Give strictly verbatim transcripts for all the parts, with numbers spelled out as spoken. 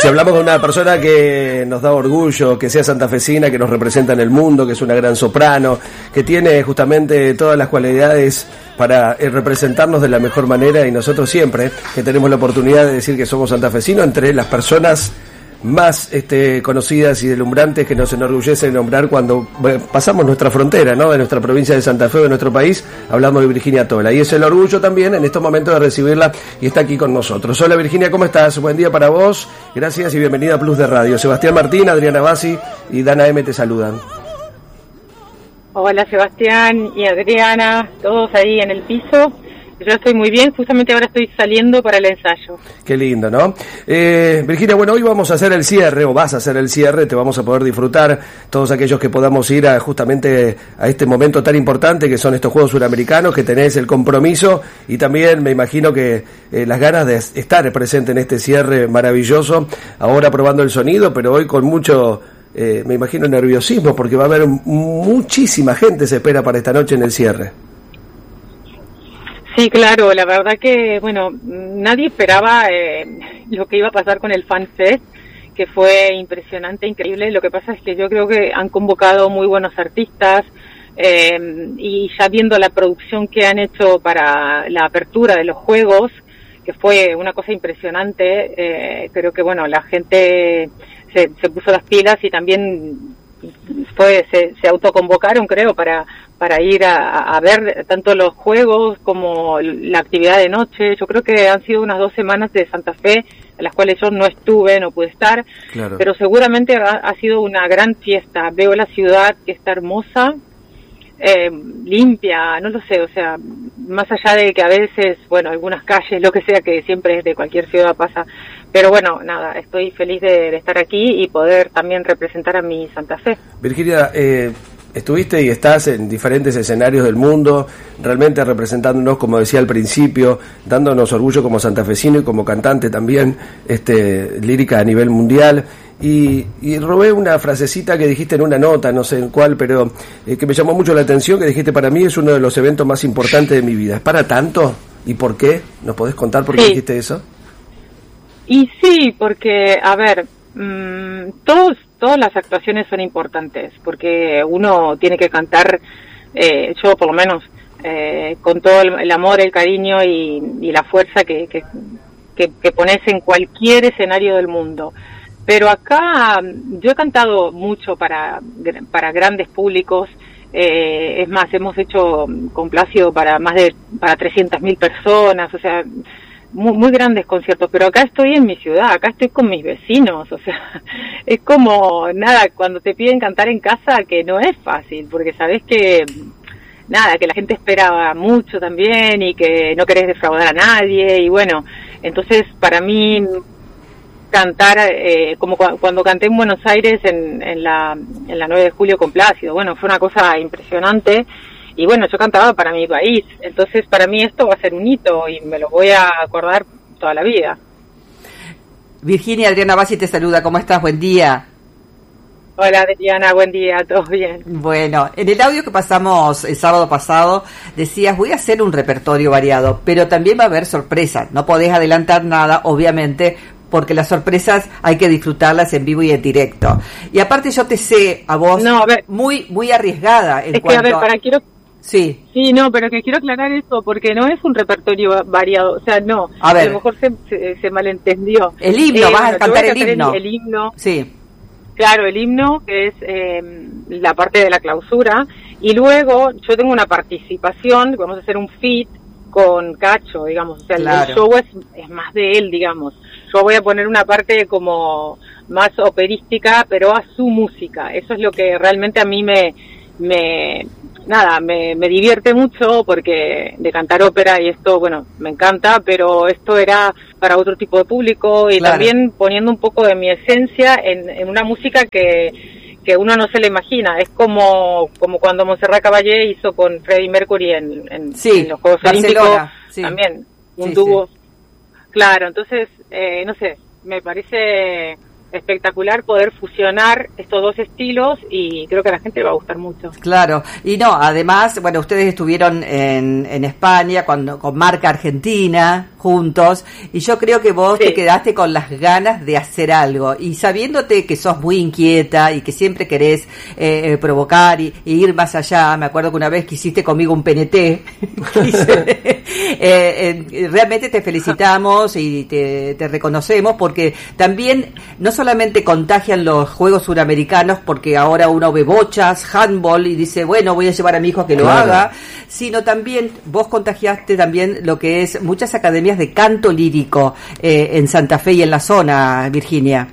Si hablamos de una persona que nos da orgullo, que sea santafesina, que nos representa en el mundo, que es una gran soprano, que tiene justamente todas las cualidades para eh, representarnos de la mejor manera, y nosotros siempre que tenemos la oportunidad de decir que somos santafesinos, entre las personas más este, conocidas y deslumbrantes que nos enorgullece nombrar cuando bueno, pasamos nuestra frontera, ¿no? De nuestra provincia de Santa Fe, de nuestro país, hablamos de Virginia Tola, y es el orgullo también en estos momentos de recibirla, y está aquí con nosotros. Hola Virginia, ¿cómo estás? Buen día para vos, gracias y bienvenida a Plus de Radio. Sebastián Martín, Adriana Bassi y Dana M te saludan. Hola Sebastián y Adriana, todos ahí en el piso. Yo estoy muy bien, justamente ahora estoy saliendo para el ensayo. Qué lindo, ¿no? Eh, Virginia, bueno, hoy vamos a hacer el cierre, o vas a hacer el cierre, te vamos a poder disfrutar, todos aquellos que podamos ir a justamente a este momento tan importante que son estos Juegos Suramericanos, que tenés el compromiso y también me imagino que eh, las ganas de estar presente en este cierre maravilloso, ahora probando el sonido, pero hoy con mucho... Eh, me imagino nerviosismo, porque va a haber muchísima gente, se espera para esta noche en el cierre. Sí, claro, la verdad que, bueno, nadie esperaba eh, lo que iba a pasar con el Fan Fest, que fue impresionante, increíble. Lo que pasa es que yo creo que han convocado muy buenos artistas, eh, y ya viendo la producción que han hecho para la apertura de los Juegos, que fue una cosa impresionante, eh, creo que, bueno, la gente se, se puso las pilas y también fue se, se autoconvocaron, creo, para para ir a, a ver tanto los juegos como la actividad de noche. Yo creo que han sido unas dos semanas de Santa Fe, en las cuales yo no estuve, no pude estar, claro. Pero seguramente ha, ha sido una gran fiesta. Veo la ciudad que está hermosa, eh, limpia, no lo sé, o sea, más allá de que a veces, bueno, algunas calles, lo que sea, que siempre es de cualquier ciudad pasa, pero bueno, nada, estoy feliz de, de estar aquí y poder también representar a mi Santa Fe. Virginia, eh, estuviste y estás en diferentes escenarios del mundo, realmente representándonos, como decía al principio, dándonos orgullo como santafesino y como cantante también, este, lírica a nivel mundial. Y, y robé una frasecita que dijiste en una nota, no sé en cuál, pero eh, que me llamó mucho la atención, que dijiste: para mí es uno de los eventos más importantes de mi vida. ¿Es para tanto? ¿Y por qué? ¿Nos podés contar por qué sí. dijiste eso? Y sí, porque, a ver, mmm, todos, todas las actuaciones son importantes, porque uno tiene que cantar, eh, yo por lo menos, eh, con todo el, el amor, el cariño y, y la fuerza que, que, que, que pones en cualquier escenario del mundo. Pero acá yo he cantado mucho para para grandes públicos, eh, es más, hemos hecho complacido para más de para trescientas mil personas, o sea, muy, muy grandes conciertos, pero acá estoy en mi ciudad, acá estoy con mis vecinos, o sea, es como, nada, cuando te piden cantar en casa, que no es fácil, porque sabés que, nada, que la gente esperaba mucho también y que no querés defraudar a nadie, y bueno, entonces para mí... cantar eh, como cu- cuando canté en Buenos Aires en, en la en la nueve de julio con Plácido, bueno, fue una cosa impresionante y bueno, yo cantaba para mi país, entonces para mí esto va a ser un hito y me lo voy a acordar toda la vida. Virginia, Adriana Bassi te saluda, ¿cómo estás? Buen día. Hola Adriana, buen día, ¿todo bien? Bueno, en el audio que pasamos el sábado pasado decías: voy a hacer un repertorio variado, pero también va a haber sorpresas, no podés adelantar nada, obviamente, porque las sorpresas hay que disfrutarlas en vivo y en directo. Y aparte yo te sé a vos no, a ver, muy muy arriesgada en es cuanto que, a ver, para quiero sí sí no pero que quiero aclarar eso, porque no es un repertorio variado, o sea, no, a, ver, a lo mejor se, se, se malentendió. El himno, eh, vas bueno, a cantar el himno. El, el himno, sí, claro, el himno, que es eh, la parte de la clausura, y luego yo tengo una participación, vamos a hacer un feat con Cacho, digamos, o sea, claro. El show es, es más de él, digamos. Yo voy a poner una parte como más operística, pero a su música. Eso es lo que realmente a mí me, me nada, me, me divierte mucho, porque de cantar ópera y esto, bueno, me encanta, pero esto era para otro tipo de público y claro. También poniendo un poco de mi esencia en, en una música que, que uno no se le imagina. Es como, como cuando Montserrat Caballé hizo con Freddie Mercury en, en, sí, en los Juegos Barcelona, Olímpicos, sí. También, un sí, dúo. Sí. Claro, entonces, eh, no sé, me parece espectacular poder fusionar estos dos estilos y creo que a la gente le va a gustar mucho. Claro, y no, además, bueno, ustedes estuvieron en, en España cuando, con Marca Argentina juntos y yo creo que vos sí. te quedaste con las ganas de hacer algo y sabiéndote que sos muy inquieta y que siempre querés eh, provocar y, y ir más allá, me acuerdo que una vez que hiciste conmigo un P N T, eh, eh, realmente te felicitamos y te, te reconocemos porque también no solamente contagian los Juegos Suramericanos porque ahora uno ve bochas, handball y dice, bueno, voy a llevar a mi hijo a que lo claro. haga, sino también vos contagiaste también lo que es muchas academias de canto lírico eh, en Santa Fe y en la zona, Virginia.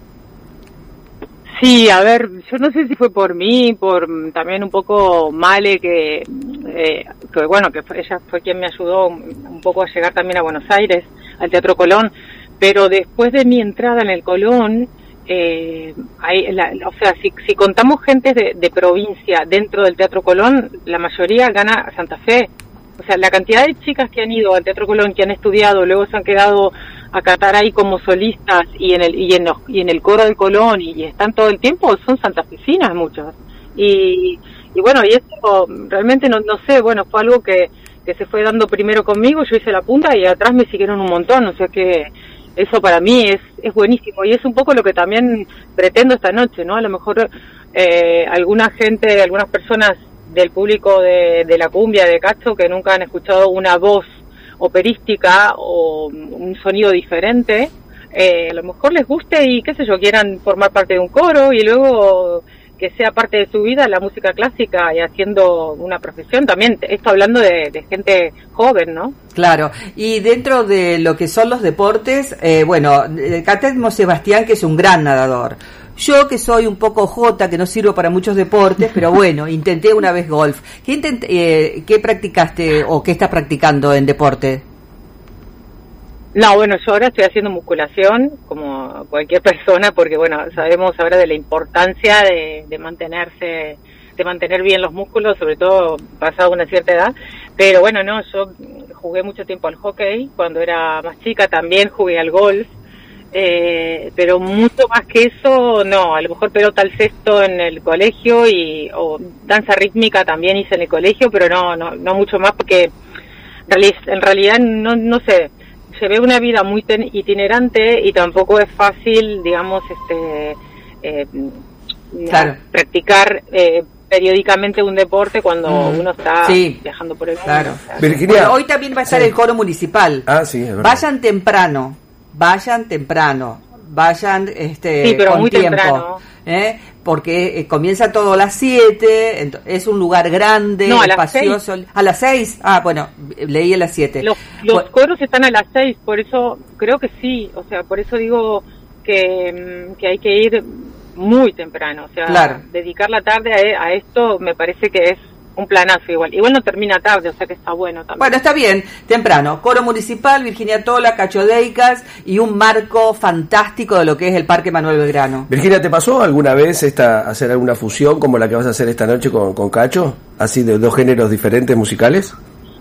Sí, a ver, yo no sé si fue por mí, por también un poco Male, que, eh, que bueno, que fue, ella fue quien me ayudó un poco a llegar también a Buenos Aires, al Teatro Colón, pero después de mi entrada en el Colón, eh, hay, la, o sea, si, si contamos gente de, de provincia dentro del Teatro Colón, la mayoría gana Santa Fe. O sea, la cantidad de chicas que han ido al Teatro Colón, que han estudiado, luego se han quedado a cantar ahí como solistas y en el y en, los, y en el coro del Colón y, y están todo el tiempo, son santafesinas muchos. Y, y bueno, y esto realmente no, no sé, bueno, fue algo que, que se fue dando primero conmigo, yo hice la punta y atrás me siguieron un montón, o sea que eso para mí es, es buenísimo y es un poco lo que también pretendo esta noche, ¿no? A lo mejor eh, alguna gente, algunas personas del público de, de la cumbia, de Cacho, que nunca han escuchado una voz operística o un sonido diferente, eh, a lo mejor les guste y qué sé yo, quieran formar parte de un coro y luego que sea parte de su vida la música clásica y haciendo una profesión también, esto hablando de, de gente joven, ¿no? Claro, y dentro de lo que son los deportes, eh, bueno, acá tenemos Sebastián, que es un gran nadador. Yo, que soy un poco jota, que no sirvo para muchos deportes, pero bueno, intenté una vez golf. ¿Qué, intent- eh, ¿Qué practicaste o qué estás practicando en deporte? No, bueno, yo ahora estoy haciendo musculación, como cualquier persona, porque bueno, sabemos ahora de la importancia de, de mantenerse, de mantener bien los músculos, sobre todo pasado una cierta edad. Pero bueno, no, yo jugué mucho tiempo al hockey, cuando era más chica también jugué al golf. Eh, pero mucho más que eso no, a lo mejor pelota al cesto en el colegio y o danza rítmica también hice en el colegio, pero no no no mucho más porque en realidad no no sé, llevé una vida muy ten- itinerante y tampoco es fácil, digamos, este eh, claro. practicar eh, periódicamente un deporte cuando mm. uno está sí. viajando por el mundo. Claro. O sea, Virginia, bueno, hoy también va a estar sí. el coro municipal. Ah, sí, es verdad. Vayan temprano. Vayan temprano, vayan este sí, pero con muy tiempo, temprano. ¿eh? Porque eh, comienza todo a las siete, ent- es un lugar grande, no, a espacioso. Las ¿A las seis? Ah, bueno, leí a las siete. Los, los bueno, coros están a las seis, por eso creo que sí, o sea, por eso digo que, que hay que ir muy temprano, o sea, claro. dedicar la tarde a, a esto me parece que es un planazo igual. Igual no termina tarde, o sea que está bueno también. Bueno, está bien, temprano. Coro Municipal, Virginia Tola, Cacho Deicas y un marco fantástico de lo que es el Parque Manuel Belgrano. Virginia, ¿te pasó alguna vez esta hacer alguna fusión como la que vas a hacer esta noche con, con Cacho? Así de dos géneros diferentes musicales.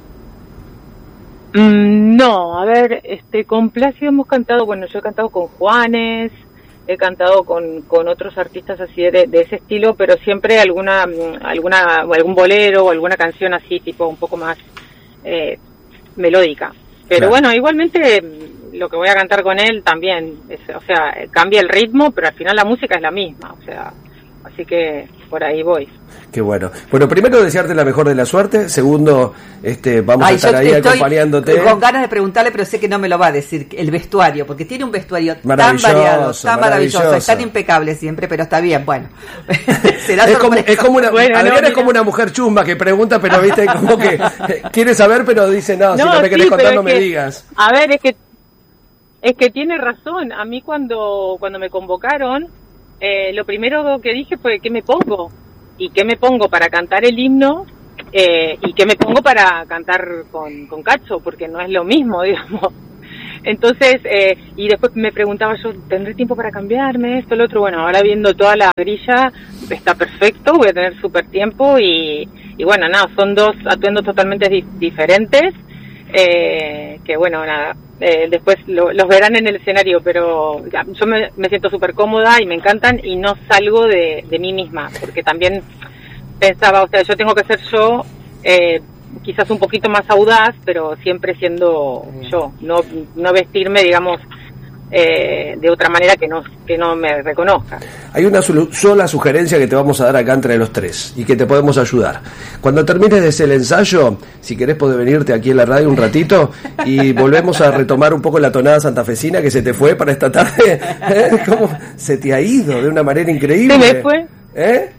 Mm, no, a ver, este con Plácido hemos cantado, bueno, yo he cantado con Juanes, he cantado con, con otros artistas así de, de ese estilo, pero siempre alguna alguna algún bolero o alguna canción así tipo un poco más eh, melódica. Pero claro. Bueno, igualmente lo que voy a cantar con él también, es, o sea, cambia el ritmo, pero al final la música es la misma, o sea, así que por ahí voy. Qué bueno. Bueno, primero desearte la mejor de la suerte. Segundo, este, vamos Ay, a estar ahí acompañándote. Con ganas de preguntarle, pero sé que no me lo va a decir. El vestuario, porque tiene un vestuario tan variado, tan maravilloso, maravilloso, tan impecable siempre, pero está bien. Bueno, será es como, es como una, bueno, Adriana no, es como una mujer chusma que pregunta, pero viste, como que quiere saber, pero dice no, no si no me sí, querés contar, no me que, digas. A ver, es que es que tiene razón. A mí cuando cuando me convocaron, eh, lo primero que dije fue ¿qué me pongo? ¿Y qué me pongo para cantar el himno? Eh, ¿Y qué me pongo para cantar con, con Cacho? Porque no es lo mismo, digamos. Entonces, eh, y después me preguntaba yo, ¿tendré tiempo para cambiarme? Esto, lo otro. Bueno, ahora viendo toda la grilla, está perfecto, voy a tener súper tiempo y, y bueno, nada, son dos atuendos totalmente di- diferentes. eh, que bueno, nada, eh, después lo, los verán en el escenario, pero ya, yo me, me siento súper cómoda y me encantan y no salgo de, de mí misma, porque también pensaba, o sea, yo tengo que ser yo, eh, quizás un poquito más audaz, pero siempre siendo yo, no, no vestirme, digamos, Eh, de otra manera que no que no me reconozca. Hay una solo, sola sugerencia que te vamos a dar acá entre los tres y que te podemos ayudar. Cuando termines de ese ensayo, si querés podés venirte aquí en la radio un ratito y volvemos a retomar un poco la tonada santafesina que se te fue para esta tarde. ¿Eh? ¿Cómo se te ha ido de una manera increíble? ¿Se me fue? ¿Eh?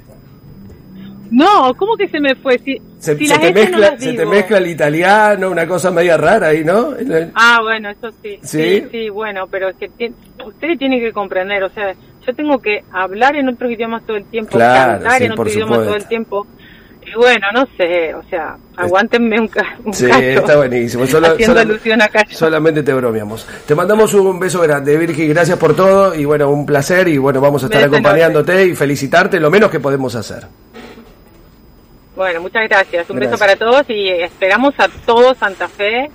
No, ¿cómo que se me fue? Si, se, si se, te mezcla, no se te mezcla el italiano, una cosa media rara ahí, ¿no? Ah, bueno, eso sí. Sí, sí, sí bueno, pero es que t- ustedes tienen que comprender, o sea, yo tengo que hablar en otros idiomas todo el tiempo, claro, cantar sí, en otros idiomas supuesto. todo el tiempo. Y bueno, no sé, o sea, aguántenme un, ca- un sí, cacho. Está buenísimo. Solo, haciendo sola, alusión a cacho. Solamente te bromeamos. Te mandamos un beso grande, Virgi, gracias por todo y bueno, un placer y bueno, vamos a estar Beso acompañándote enorme. y felicitarte lo menos que podemos hacer. Bueno, muchas gracias. Un Gracias. beso para todos y esperamos a todo Santa Fe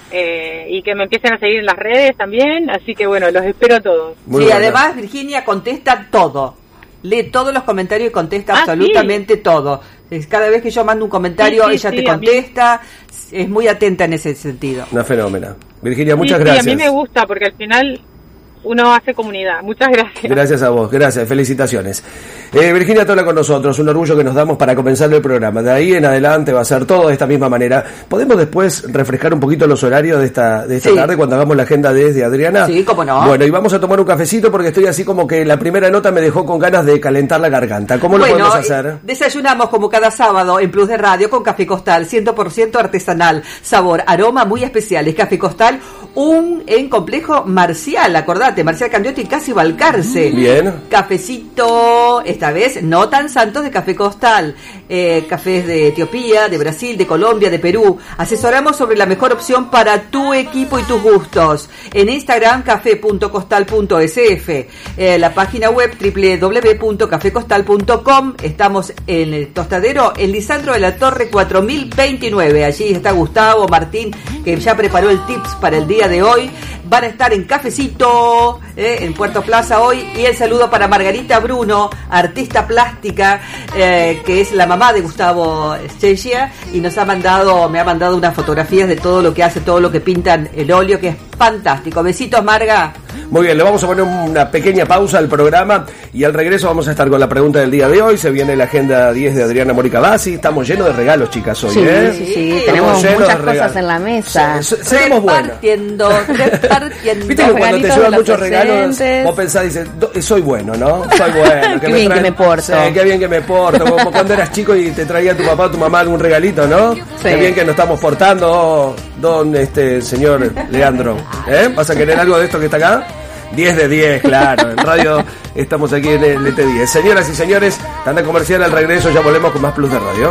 eh, y que me empiecen a seguir en las redes también. Así que bueno, los espero a todos. Muy sí, buena. además Virginia contesta todo. Lee todos los comentarios y contesta Ah, absolutamente sí. todo. Es, cada vez que yo mando un comentario, Sí, sí, ella sí, te a contesta. Es muy atenta en ese sentido. Una fenómena. Virginia, muchas sí, gracias. Sí, a mí me gusta porque al final uno hace comunidad. Muchas gracias. Gracias a vos, gracias, felicitaciones. Eh, Virginia Tola con nosotros, un orgullo que nos damos para comenzar el programa. De ahí en adelante va a ser todo de esta misma manera. ¿Podemos después refrescar un poquito los horarios de esta, de esta Sí. tarde cuando hagamos la agenda desde Adriana? Sí, cómo no. Bueno, y vamos a tomar un cafecito porque estoy así como que la primera nota me dejó con ganas de calentar la garganta. ¿Cómo lo Bueno, podemos hacer? desayunamos como cada sábado en Plus de Radio con Café Costal, cien por ciento artesanal, sabor, aroma muy especiales. Café Costal, un en complejo Marcial, acordate, Marcial Candioti y Casi Balcarce. Bien. Cafecito, esta vez no tan santos de Café Costal, eh, cafés de Etiopía, de Brasil, de Colombia, de Perú. Asesoramos sobre la mejor opción para tu equipo y tus gustos. En Instagram, café punto costal punto s f, eh, la página web doble u doble u doble u punto café costal punto com. Estamos en el Tostadero, en Lisandro de la Torre cuatro mil veintinueve. Allí está Gustavo Martín, que ya preparó el tips para el día de hoy. Van a estar en Cafecito, eh, en Puerto Plaza hoy. Y el saludo para Margarita Bruno, artista plástica, eh, que es la mamá de Gustavo Schechia, y nos ha mandado, me ha mandado unas fotografías de todo lo que hace, todo lo que pintan el óleo, que es fantástico. Besitos, Marga. Muy bien, le vamos a poner una pequeña pausa al programa y al regreso vamos a estar con la pregunta del día de hoy. Se viene la agenda diez de Adriana Mórica Bassi. Estamos llenos de regalos, chicas, hoy, Sí, ¿eh? sí, sí, Estamos tenemos llenos muchas de cosas regalos. en la mesa. Se- se- Seremos buenos. Repartiendo, repartiendo. Viste que cuando te regalitos llevan de los muchos regalos, presentes. vos pensás, dices, "Do- soy bueno, ¿no? Soy bueno. Qué bien que me porto. Sí, qué bien que me porto. Como cuando eras chico y te traía tu papá o tu mamá algún regalito, ¿no? Qué bien que nos estamos portando, don este señor Leandro. ¿Eh? ¿Vas a querer algo de esto que está acá? diez de diez, claro. En radio estamos aquí en el E T diez. Señoras y señores, tanda comercial al regreso, ya volvemos con más Plus de Radio.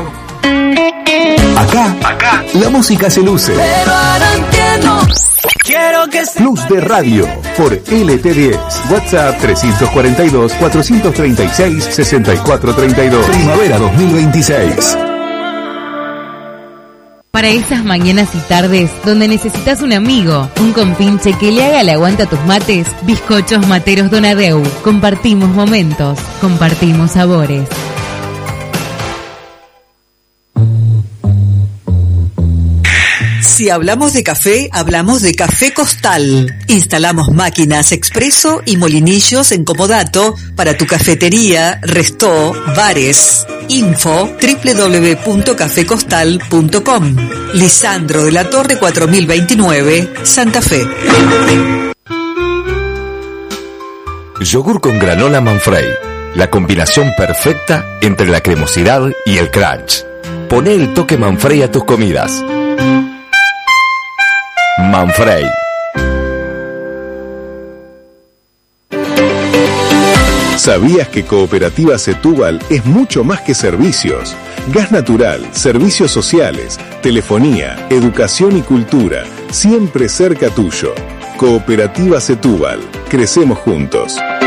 Acá, acá, la música se luce. Plus de Radio por L T diez. WhatsApp trescientos cuarenta y dos, cuatrocientos treinta y seis, sesenta y cuatro treinta y dos. Primavera dos mil veintiséis. Para esas mañanas y tardes donde necesitas un amigo, un compinche que le haga el aguante a tus mates, Bizcochos Materos Donadeu. Compartimos momentos, compartimos sabores. Si hablamos de café, hablamos de Café Costal. Instalamos máquinas expreso y molinillos en comodato para tu cafetería, restó, bares. Info doble u doble u doble u punto café costal punto com. Lisandro de la Torre cuatro mil veintinueve, Santa Fe. Yogur con granola Manfrey. La combinación perfecta entre la cremosidad y el crunch. Poné el toque Manfrey a tus comidas. Manfrey. ¿Sabías que Cooperativa Setúbal es mucho más que servicios? Gas natural, servicios sociales, telefonía, educación y cultura, siempre cerca tuyo. Cooperativa Setúbal, crecemos juntos.